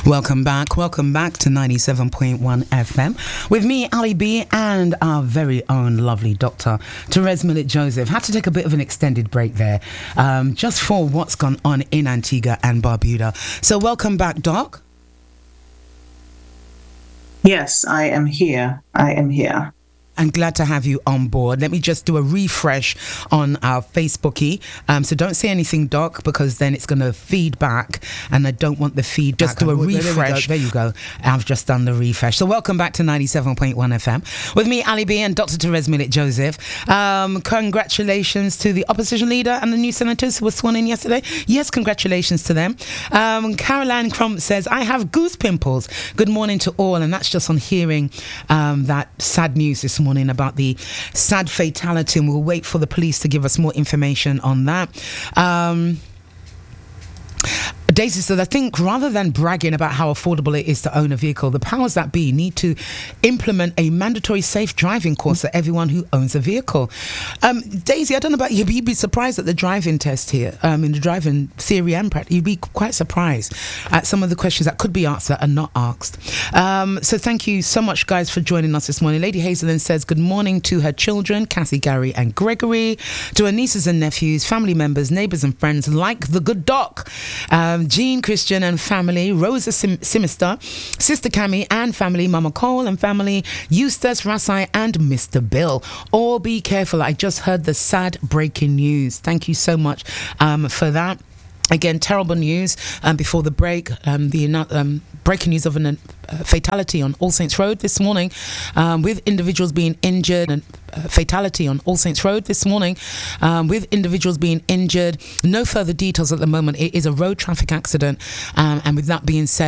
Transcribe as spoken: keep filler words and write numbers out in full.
Welcome back. Welcome back to ninety-seven point one F M with me, Ali B, and our very own lovely Doctor Therese Millett Joseph. Had to take a bit of an extended break there, um, just for what's gone on in Antigua and Barbuda. So welcome back, Doc. Yes, I am here. I am here. I'm glad to have you on board. Let me just do a refresh on our Facebookie. Um, so don't say anything, Doc, because then it's going to feed back, and I don't want the feedback. Just do a refresh. There you go. I've just done the refresh. So welcome back to ninety-seven point one F M with me, Ali B, and Doctor Therese Millett Joseph. Um, congratulations to the opposition leader and the new senators who were sworn in yesterday. Yes, congratulations to them. Um, Caroline Crump says, I have goose pimples. Good morning to all. And that's just on hearing um, that sad news this morning. Morning about the sad fatality, and we'll wait for the police to give us more information on that. Um, Daisy says, I think rather than bragging about how affordable it is to own a vehicle, the powers that be need to implement a mandatory safe driving course for everyone who owns a vehicle. Um, Daisy, I don't know about you, but you'd be surprised at the driving test here, um, in the driving theory and practice. You'd be quite surprised at some of the questions that could be asked that are not asked. Um, so thank you so much, guys, for joining us this morning. Lady Hazelin says good morning to her children, Cassie, Gary and Gregory, to her nieces and nephews, family members, neighbours and friends like the good Doc. Um, Jean, Christian and family, Rosa Sim- Simister, Sister Cammy and family, Mama Cole and family, Eustace, Rasai and Mister Bill. All be careful. I just heard the sad breaking news. Thank you so much um, for that. Again, terrible news um, before the break. Um, the um, breaking news of a uh, fatality on All Saints Road this morning, um, with individuals being injured. And uh, fatality on All Saints Road this morning, um, with individuals being injured. No further details at the moment. It is a road traffic accident, um, and with that being said,